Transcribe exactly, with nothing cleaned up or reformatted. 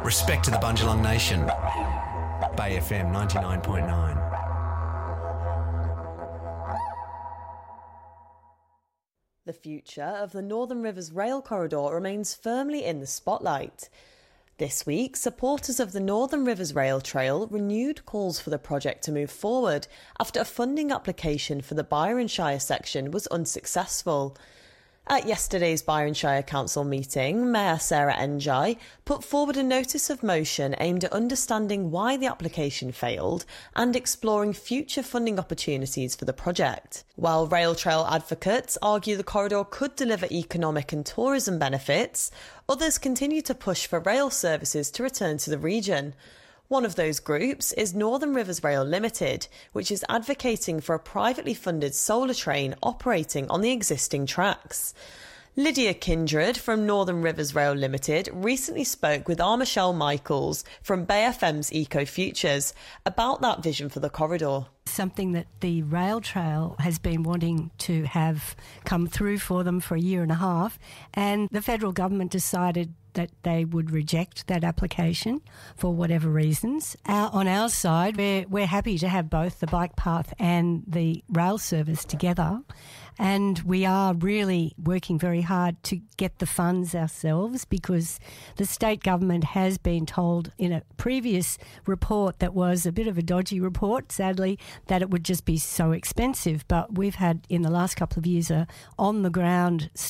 Respect to the Bundjalung Nation. Bay F M ninety-nine point nine. The future of the Northern Rivers Rail Corridor remains firmly in the spotlight. This week, supporters of the Northern Rivers Rail Trail renewed calls for the project to move forward after a funding application for the Byron Shire section was unsuccessful. At yesterday's Byron Shire Council meeting, Mayor Sarah Njai put forward a notice of motion aimed at understanding why the application failed and exploring future funding opportunities for the project. While rail trail advocates argue the corridor could deliver economic and tourism benefits, others continue to push for rail services to return to the region. One of those groups is Northern Rivers Rail Limited, which is advocating for a privately funded solar train operating on the existing tracks. Lydia Kindred from Northern Rivers Rail Limited recently spoke with our Michelle Michaels from Bay F M's Eco Futures about that vision for the corridor. Something that the rail trail has been wanting to have come through for them for a year and a half, and the federal government decided that they would reject that application for whatever reasons. Our, on our side, we're, we're happy to have both the bike path and the rail service together, and we are really working very hard to get the funds ourselves, because the state government has been told in a previous report that was a bit of a dodgy report, sadly, that it would just be so expensive. But we've had in the last couple of years a on-the-ground